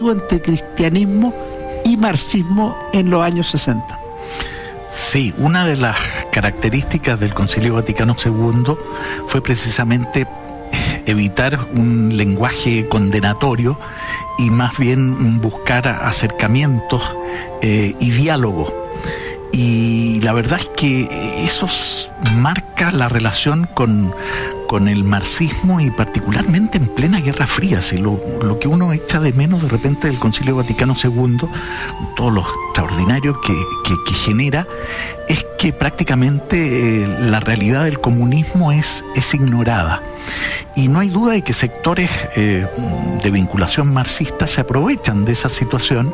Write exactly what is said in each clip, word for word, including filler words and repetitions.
similitud entre cristianismo y marxismo en los años sesenta. Sí, una de las características del Concilio Vaticano segundo fue precisamente evitar un lenguaje condenatorio y más bien buscar acercamientos eh, y diálogo. Y la verdad es que eso marca la relación con, con el marxismo y particularmente en plena Guerra Fría. Si lo, lo que uno echa de menos de repente del Concilio Vaticano segundo, todo lo extraordinario que, que, que genera, es que prácticamente eh, la realidad del comunismo es, es ignorada. Y no hay duda de que sectores eh, de vinculación marxista se aprovechan de esa situación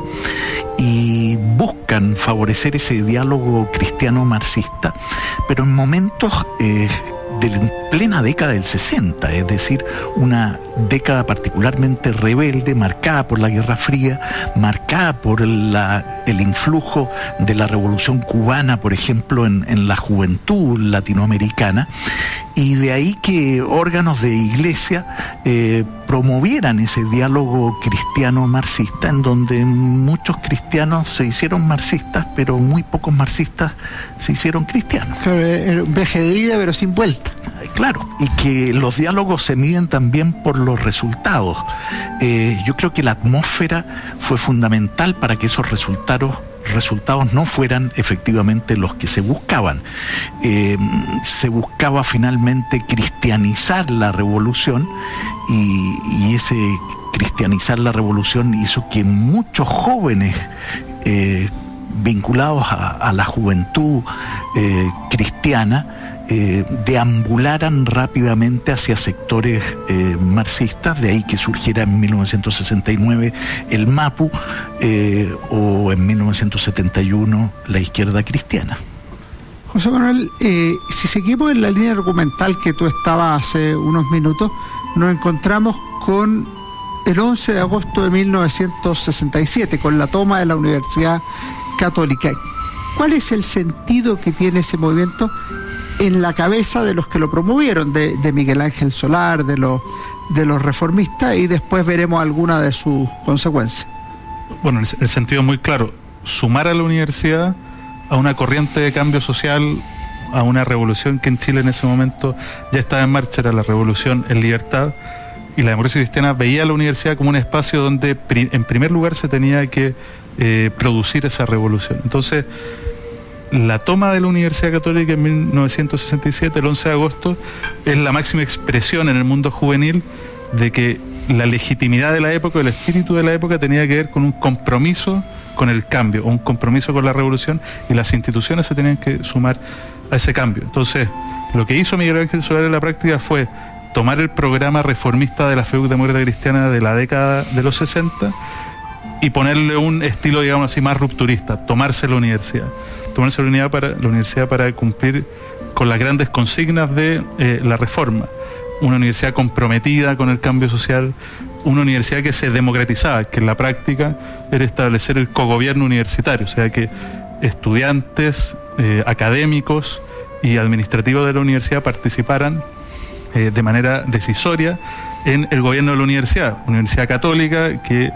y buscan favorecer ese diálogo cristiano-marxista, pero en momentos eh, de plena década del sesenta, es decir, una década particularmente rebelde, marcada por la Guerra Fría, marcada por la, el influjo de la Revolución Cubana, por ejemplo, en, en la juventud latinoamericana, y de ahí que órganos de iglesia eh, promovieran ese diálogo cristiano-marxista, en donde muchos cristianos se hicieron marxistas, pero muy pocos marxistas se hicieron cristianos. Claro, era un viaje de ida, pero sin vuelta. Claro, y que los diálogos se miden también por los resultados. Eh, yo creo que la atmósfera fue fundamental para que esos resultados resultados no fueran efectivamente los que se buscaban. Eh, se buscaba finalmente cristianizar la revolución y, y ese cristianizar la revolución hizo que muchos jóvenes eh, vinculados a, a la juventud eh, cristiana Eh, deambularan rápidamente hacia sectores eh, marxistas, de ahí que surgiera en mil novecientos sesenta y nueve el MAPU eh, o en mil novecientos setenta y uno la izquierda cristiana. José Manuel, eh, si seguimos en la línea argumental que tú estabas hace unos minutos, nos encontramos con el once de agosto de mil novecientos sesenta y siete, con la toma de la Universidad Católica. ¿Cuál es el sentido que tiene ese movimiento en la cabeza de los que lo promovieron, de, de Miguel Ángel Solar, de los, de los reformistas, y después veremos algunas de sus consecuencias? Bueno, el, el sentido es muy claro: sumar a la universidad a una corriente de cambio social, a una revolución que en Chile en ese momento ya estaba en marcha, era la revolución en libertad, y la democracia cristiana veía a la universidad como un espacio donde pri, en primer lugar se tenía que eh, producir esa revolución. Entonces, la toma de la Universidad Católica en mil novecientos sesenta y siete, el once de agosto, es la máxima expresión en el mundo juvenil de que la legitimidad de la época, el espíritu de la época, tenía que ver con un compromiso con el cambio, un compromiso con la revolución, y las instituciones se tenían que sumar a ese cambio. Entonces, lo que hizo Miguel Ángel Solar en la práctica fue tomar el programa reformista de la F E U Demócrata Cristiana de la década de los sesenta y ponerle un estilo, digamos así, más rupturista: tomarse la universidad. tomarse la universidad para, la universidad para cumplir con las grandes consignas de eh, la reforma. Una universidad comprometida con el cambio social, una universidad que se democratizaba, que en la práctica era establecer el cogobierno universitario, o sea que estudiantes, eh, académicos y administrativos de la universidad participaran eh, de manera decisoria en el gobierno de la universidad. Una universidad católica que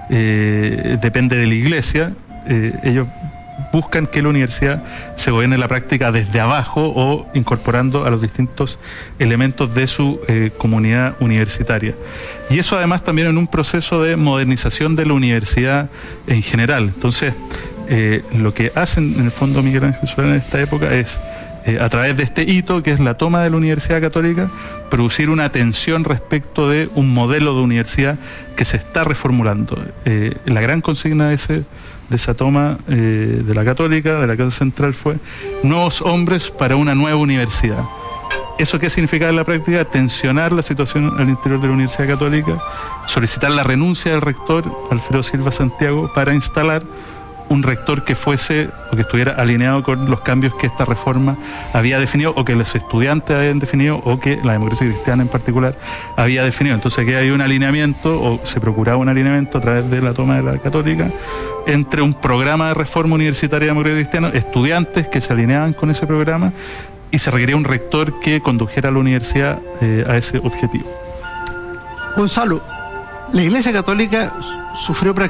eh, depende de la iglesia. Eh, ellos buscan que la universidad se gobierne en la práctica desde abajo o incorporando a los distintos elementos de su eh, comunidad universitaria. Y eso además también en un proceso de modernización de la universidad en general. Entonces, eh, lo que hacen en el fondo Miguel Ángel Solar en esta época es, eh, a través de este hito, que es la toma de la Universidad Católica, producir una tensión respecto de un modelo de universidad que se está reformulando. Eh, la gran consigna de ese de esa toma eh, de la Católica, de la Casa Central, fue nuevos hombres para una nueva universidad. ¿Eso qué significa en la práctica? Tensionar la situación al interior de la Universidad Católica, solicitar la renuncia del rector Alfredo Silva Santiago para instalar un rector que fuese o que estuviera alineado con los cambios que esta reforma había definido, o que los estudiantes habían definido, o que la democracia cristiana en particular había definido. Entonces aquí hay un alineamiento, o se procuraba un alineamiento a través de la toma de la Católica, entre un programa de reforma universitaria democrática cristiana, estudiantes que se alineaban con ese programa, y se requería un rector que condujera a la universidad eh, a ese objetivo. Gonzalo, la Iglesia Católica sufrió prácticamente